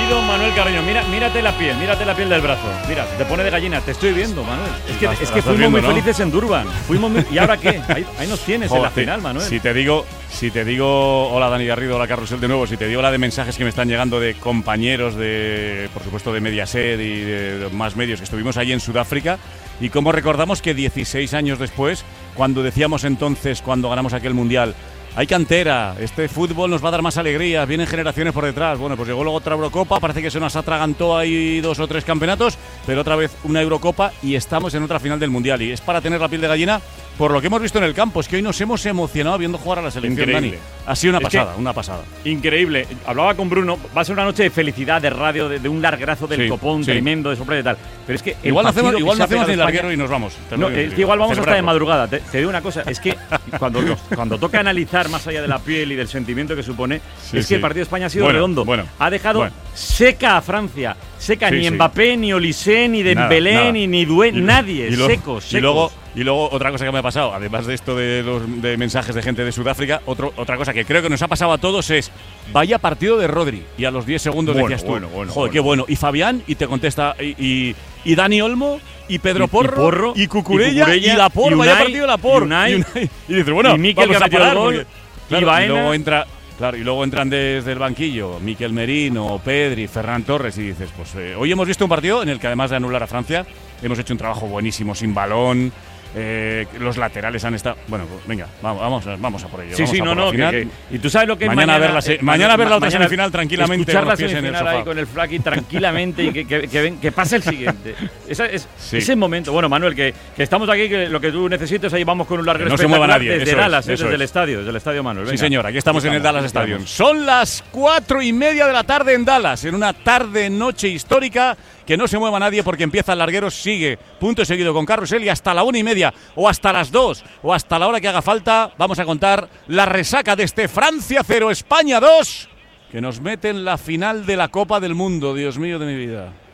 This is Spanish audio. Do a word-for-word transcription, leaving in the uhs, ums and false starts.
querido Manuel Carreño. Mira, mírate la piel, mírate la piel del brazo. Mira, te pone de gallina. Te estoy viendo, Manuel. Es que, la, es la que fuimos viendo, muy ¿no? felices en Durban. Fuimos muy, ¿y ahora qué? Ahí, ahí nos tienes Joder, en la final, Manuel. Si te digo, si te digo, hola Dani Garrido, hola Carrusel de nuevo, si te digo la de mensajes que me están llegando de compañeros de, por supuesto, de Mediaset y de, de más medios que estuvimos allí en Sudáfrica, y cómo recordamos que dieciséis años después, cuando decíamos entonces, cuando ganamos aquel mundial, hay cantera, este fútbol nos va a dar más alegría, vienen generaciones por detrás. Bueno, pues llegó luego otra Eurocopa, parece que se nos atragantó ahí dos o tres campeonatos, pero otra vez una Eurocopa y estamos en otra final del Mundial. Y es para tener la piel de gallina por lo que hemos visto en el campo. Es que hoy nos hemos emocionado viendo jugar a la selección, Increíble. Dani. Ha sido una Es pasada, que, una pasada. Increíble. Hablaba con Bruno, va a ser una noche de felicidad, de radio, de, de un largazo del Sí, copón sí. tremendo, de sorpresa y tal. Pero es que el Igual no partido hacemos, que igual se no ha hacemos pegado ni España- larguero y nos vamos. Te lo No, digo, es tío. que igual vamos hasta de Celebrarlo. madrugada. Te, te digo una cosa, es que cuando, los- cuando toca analizar más allá de la piel y del sentimiento que supone, Sí, es sí. que el partido de España ha sido Bueno, redondo. bueno, ha dejado bueno. seca a Francia. Seca, Sí, ni sí. Mbappé, ni Olise, ni Nada, Dembélé, nada. ni, ni Due, Y- nadie. y lo- secos, secos. Y luego, y luego otra cosa que me ha pasado, además de esto de los de mensajes de gente de Sudáfrica, otro, otra cosa que creo que nos ha pasado a todos es vaya partido de Rodri. Y a los diez segundos Bueno, decías tú, bueno, bueno, joder, bueno. qué bueno. Y Fabián, y te contesta, y, y, y Dani Olmo, y Pedro Y- y Porro, Porro, y Cucurella, y Cucurella, y Laporte, y vaya Unai, partido de Laporte. y Unai, y dices, bueno, y Mikel, vamos que a metió el parar. gol, porque- y claro, y Baena. luego entra… Claro, y luego entran desde el banquillo Mikel Merino, Pedri, Ferran Torres y dices, pues eh, hoy hemos visto un partido en el que además de anular a Francia, hemos hecho un trabajo buenísimo sin balón, eh, los laterales han estado… Bueno, pues venga, vamos, vamos, vamos a por ello. Sí, vamos sí, a no, por la no. que- final. que- y tú sabes lo que es Mañana mañana. ver la se- eh, mañana ver la otra mañana semifinal tranquilamente Escuchar con la los pies en el semifinal ahí sofá. con el Flaki tranquilamente y que, que, que, ven- que pase el siguiente. Esa es, Sí. Ese momento. Bueno, Manuel, que, que estamos aquí, que lo que tú necesites, ahí vamos con un largo Que no se mueva nadie, desde eso es, Dallas, eh, eso desde es. el estadio, desde el estadio Manuel. Sí, Venga. señor, aquí estamos en el Dallas aquí estamos. Stadium. Son las cuatro y media de la tarde en Dallas, en una tarde-noche histórica. Que no se mueva nadie porque empieza el larguero, sigue punto seguido con Carrusel y hasta la una y media, o hasta las dos, o hasta la hora que haga falta, vamos a contar la resaca de este Francia cero, España dos, que nos mete en la final de la Copa del Mundo, Dios mío de mi vida.